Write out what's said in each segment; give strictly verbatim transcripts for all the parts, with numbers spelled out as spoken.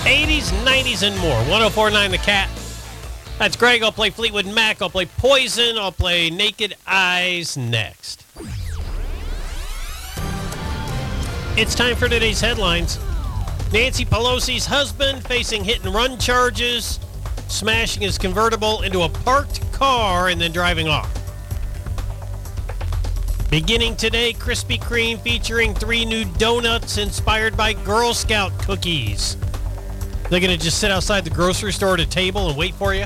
eighties, nineties, and more. one oh four point nine The Cat. That's Greg. I'll play Fleetwood Mac. I'll play Poison. I'll play Naked Eyes next. It's time for today's headlines. Nancy Pelosi's husband facing hit-and-run charges, smashing his convertible into a parked car and then driving off. Beginning today, Krispy Kreme featuring three new donuts inspired by Girl Scout cookies. They're going to just sit outside the grocery store at a table and wait for you.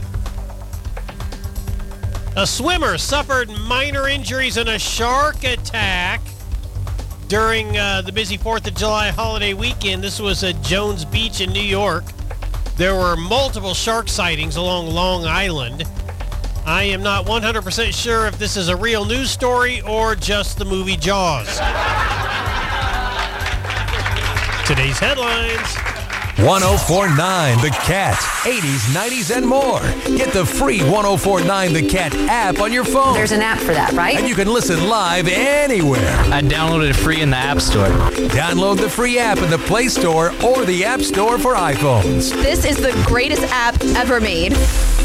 A swimmer suffered minor injuries in a shark attack during uh, the busy fourth of July holiday weekend. This was at Jones Beach in New York. There were multiple shark sightings along Long Island. I am not one hundred percent sure if this is a real news story or just the movie Jaws. Today's headlines. one oh four point nine The Cat. eighties, nineties, and more. Get the free one oh four point nine The Cat app on your phone. There's an app for that, right? And you can listen live anywhere. I downloaded it free in the App Store. Download the free app in the Play Store or the App Store for iPhones. This is the greatest app ever made.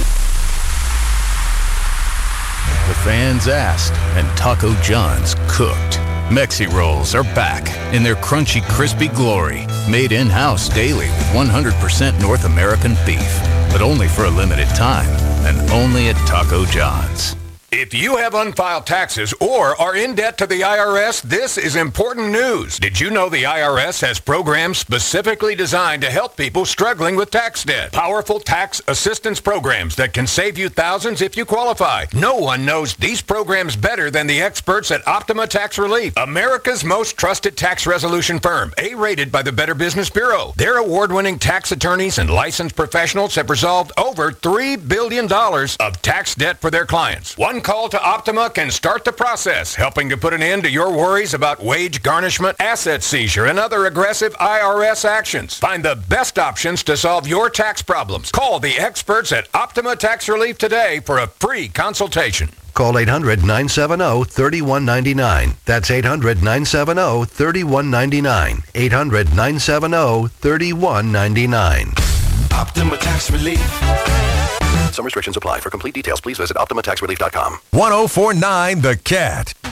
The fans asked, and Taco John's cooked. Mexi Rolls are back in their crunchy, crispy glory. Made in-house daily with one hundred percent North American beef. But only for a limited time, and only at Taco John's. If you have unfiled taxes or are in debt to the I R S, this is important news. Did you know the I R S has programs specifically designed to help people struggling with tax debt? Powerful tax assistance programs that can save you thousands if you qualify. No one knows these programs better than the experts at Optima Tax Relief, America's most trusted tax resolution firm, A-rated by the Better Business Bureau. Their award-winning tax attorneys and licensed professionals have resolved over three billion dollars of tax debt for their clients. One call to Optima can start the process, helping to put an end to your worries about wage garnishment, asset seizure, and other aggressive I R S actions. Find the best options to solve your tax problems. Call the experts at Optima Tax Relief today for a free consultation. Call eight hundred, nine seven zero, three one nine nine. That's eight hundred, nine seven zero, three one nine nine. eight hundred, nine seven zero, three one nine nine. Optima Tax Relief. Some restrictions apply. For complete details, please visit optima tax relief dot com. one oh four point nine The Cat.